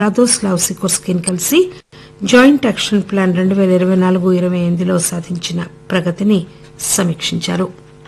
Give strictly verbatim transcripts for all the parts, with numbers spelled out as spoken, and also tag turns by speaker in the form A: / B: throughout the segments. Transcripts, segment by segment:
A: రాదోస్లావ్ సికోర్స్కీని కలిసి joint action plan రెండు పేల ఇరవై నాలుగు ఇరవై ఎనిమిదిలో సాధించిన ప్రగతిని సమీక్షించారు.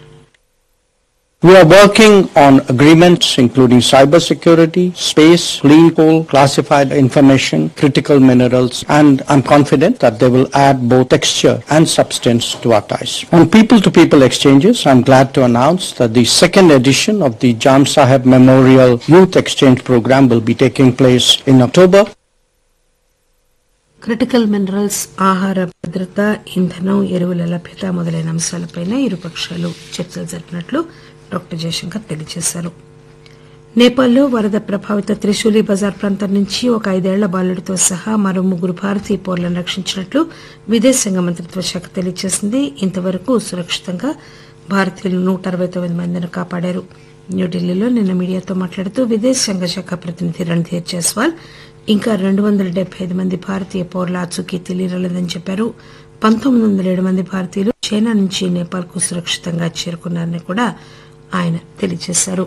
B: We are working on agreements including cybersecurity, space, clean coal, classified information, critical minerals, and I'm confident that they will add both texture and substance to our ties. On people-to-people exchanges, I'm glad to announce that the second edition of the Jam Saheb Memorial Youth Exchange Program will be taking place in October.
A: Critical minerals, ఆహార భద్రత, ఇంధనం, ఎరువుల లభ్యత మొదలైన అంశాలపై ఇరుపక్షాలు చర్చలు జరిపినట్లు doctor Jayashankar తెలియజేశారు. నేపాల్లో వరద ప్రభావిత త్రిశూలి బజార్ ప్రాంతం నుంచి ఒక ఐదేళ్ల బాలుడితో సహా మరో ముగ్గురు భారతీయ పౌరులను రక్షించినట్లు విదేశాంగ మంత్రిత్వ శాఖ తెలియజేసింది. ఇంతవరకు సురక్షితంగా భారతీయులు నూట అరవై తొమ్మిది మందిని కాపాడారు. న్యూఢిల్లీలో నిన్న మీడియాతో మాట్లాడుతూ విదేశాంగ శాఖ ప్రతినిధి రణ్ధీర్ జైస్వాల్ ఇంకా రెండు వందల డెబ్బై ఐదు మంది భారతీయ పౌరుల ఆచూకీ తెలియరాలేదని చెప్పారు. పంతొమ్మిది వందల ఏడు మంది భారతీయులు చైనా నుంచి నేపాల్ కు సురక్షితంగా చేరుకున్నారని కూడా ఆయన తెలియజేశారు.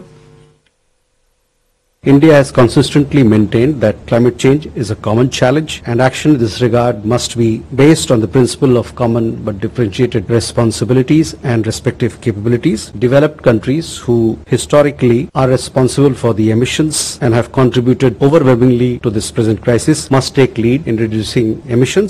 C: India has consistently maintained that climate change is a common challenge and action in this regard must be based on the principle of common but differentiated responsibilities and respective capabilities. Developed countries who historically are responsible for the emissions and have contributed overwhelmingly to this present crisis must take lead in reducing emissions.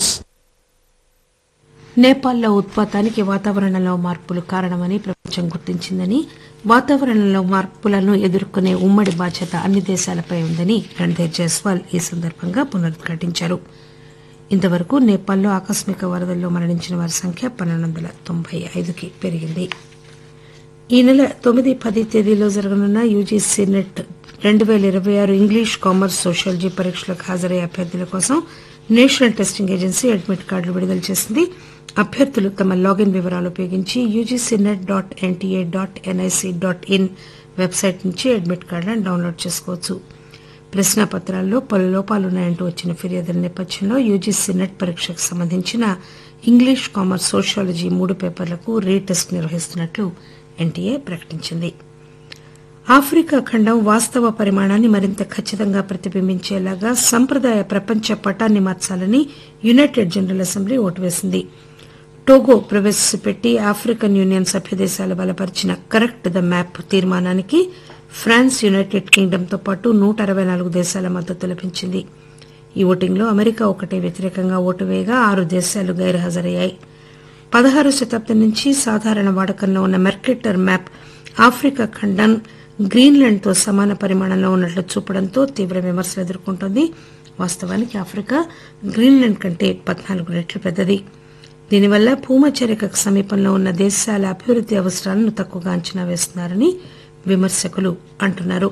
A: నేపాల్లో ఉత్పాతానికి వాతావరణంలో మార్పులు కారణమని ప్రపంచం గుర్తించిందని, వాతావరణంలో మార్పులను ఎదుర్కొనే ఉమ్మడి బాధ్యత అన్ని దేశాలపై ఉందని రణ్ధీర్ జైస్వాల్ ఈ సందర్భంగా పునరుద్ఘాటించారు. ఇంతవరకు నేపాల్లో ఆకస్మిక వరదల్లో మరణించిన వారి సంఖ్య పన్నెండు వందల తొంభై ఐదుకి పెరిగింది. ఈ నెల తొమ్మిది పది తేదీలో జరగనున్న యూజీసీ నెట్ రెండు పేల ఇరవై ఆరు ఇంగ్లీష్, కామర్స్, సోషియాలజీ పరీక్షలకు హాజరయ్యే అభ్యర్థుల కోసం నేషనల్ టెస్టింగ్ ఏజెన్సీ అడ్మిట్ కార్డులు విడుదల చేసింది. అభ్యర్థులు తమ లాగిన్ వివరాలు ఉపయోగించి UGC net dot NTA dot NIC dot in website నుంచి అడ్మిట్ కార్డులను డౌన్లోడ్ చేసుకోవచ్చు. ప్రశ్నాపత్రాల్లో పలు లోపాలున్నాయంటూ వచ్చిన ఫిర్యాదుల నేపథ్యంలో యూజీసీ నెట్ పరీక్షకు సంబంధించిన ఇంగ్లీష్, కామర్స్, సోషియాలజీ మూడు పేపర్లకు రీటెస్ట్ నిర్వహిస్తున్నట్లు ఎన్టీఏ ప్రకటించింది. ఆఫ్రికా ఖండం వాస్తవ పరిమాణాన్ని మరింత ఖచ్చితంగా ప్రతిబింబించేలాగా సంప్రదాయ ప్రపంచ పటాన్ని మార్చాలని యునైటెడ్ జనరల్ అసెంబ్లీ ఓటు వేసింది. టోగో ప్రవేశపెట్టి ఆఫ్రికన్ యూనియన్ సభ్యదేశాలు బలపరిచిన కరెక్ట్ ద మ్యాప్ తీర్మానానికి ఫ్రాన్స్, యునైటెడ్ కింగ్డమ్ తో పాటు నూట అరవై నాలుగు దేశాల మద్దతు లభించింది. ఈ ఓటింగ్లో అమెరికా ఒకటే వ్యతిరేకంగా ఓటు వేయగా ఆరు దేశాలు గైర్హాజరయ్యాయి. పదహారు శతాబ్దం నుంచి సాధారణ వాడకంలో ఉన్న మెర్కెటర్ మ్యాప్ ఆఫ్రికా ఖండం గ్రీన్లాండ్ తో సమాన పరిమాణంలో ఉన్నట్లు చూపడంతో తీవ్ర విమర్శలు ఎదుర్కొంటోంది. వాస్తవానికి ఆఫ్రికా గ్రీన్లాండ్ కంటే పద్నాలుగు రెట్లు పెద్దది. దీనివల్ల భూమధ్యరేఖకు సమీపంలో ఉన్న దేశాల అభివృద్ది అవసరాలను తక్కువగా అంచనా వేస్తున్నారని విమర్శకులు అంటున్నారు.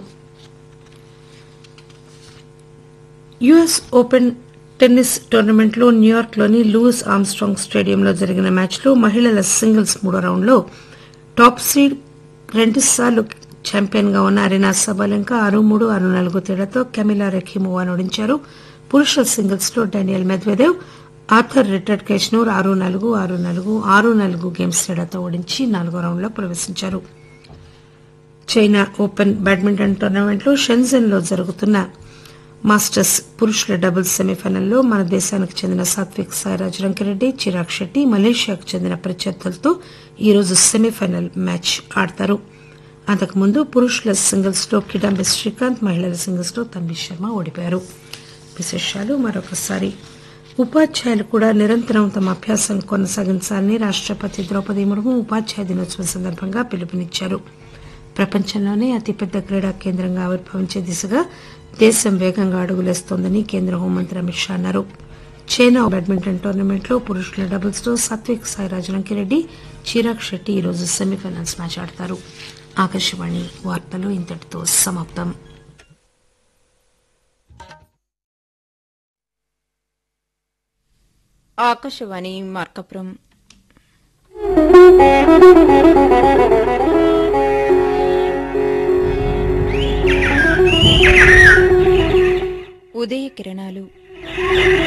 A: యుఎస్ ఓపెన్ టెన్నిస్ టోర్నమెంట్లో న్యూయార్క్లోని లూయిస్ ఆర్మ్స్ట్రాంగ్ స్టేడియంలో జరిగిన మ్యాచ్లో మహిళల సింగిల్స్ మూడో రౌండ్లో టాప్ సీడ్ రెండుసార్లు ఛాంపియన్ గా ఉన్న అరీనా సబాలెంకా ఆరు మూడు ఆరు నాలుగు తేడాతో కెమిలా రెఖీమోవాను ఓడించారు. పురుషుల సింగిల్స్ లో డానియల్ మెద్వెదేవ్ ఆర్థర్ రిటర్డ్ కేష్నూర్ ఆరు నాలుగు ఆరు నాలుగు ఆరు నాలుగు గేమ్స్ తేడాతో ఓడించి నాలుగో రౌండ్లో ప్రవేశించారు. చైనా ఓపెన్ బ్యాడ్మింటన్ టోర్నమెంట్లో షెన్జెన్ లో జరుగుతున్న మాస్టర్స్ పురుషుల డబుల్స్ సెమీఫైనల్లో మన దేశానికి చెందిన సాత్విక్ సాయిరాజ్ రంకిరెడ్డి, చిరాగ్ శెట్టి మలేషియాకు చెందిన ప్రత్యర్థులతో ఈరోజు సెమీఫైనల్ మ్యాచ్ ఆడతారు. అంతకుముందు పురుషుల సింగిల్స్ లో కిడాంబి శ్రీకాంత్, మహిళల సింగిల్స్ లో తన్వీ శర్మ ఓడిపోయారు. విశేషాలు మరొకసారి. ఉపాధ్యాయులు కూడా నిరంతరం తమ అభ్యాసం కొనసాగించాలని రాష్టపతి ద్రౌపది ముర్ము ఉపాధ్యాయ దినోత్సవం సందర్భంగా పిలుపునిచ్చారు. ప్రపంచంలోనే అతిపెద్ద క్రీడా కేంద్రంగా ఆవిర్భవించే దిశగా దేశం వేగంగా అడుగులేస్తోందని కేంద్ర హోంమంత్రి అమిత్ షా అన్నారు. చైనా బ్యాడ్మింటన్ టోర్నమెంట్లో పురుషుల డబుల్స్ లో సాత్విక్ సాయిరాజ్ రంకిరెడ్డి, చిరాగ్ శెట్టి ఈరోజు సెమీఫైనల్స్ మ్యాచ్ ఆడతారు. ఆకాశవాణి వార్తలు ఇంతటితో సమాప్తం.
D: ఆకాశవాణి మార్కాపురం. ఉదయ కిరణాలు